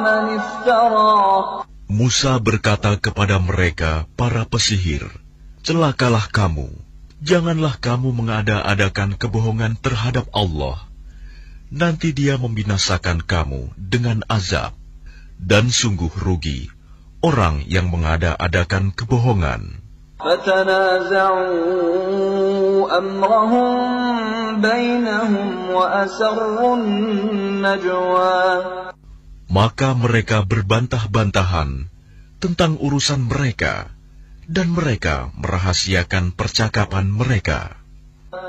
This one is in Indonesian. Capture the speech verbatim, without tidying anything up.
Musa berkata kepada mereka, para pesihir, celakalah kamu, janganlah kamu mengada-adakan kebohongan terhadap Allah. Nanti Dia membinasakan kamu dengan azab, dan sungguh rugi orang yang mengada-adakan kebohongan. Maka mereka berbantah-bantahan tentang urusan mereka, dan mereka merahasiakan percakapan mereka.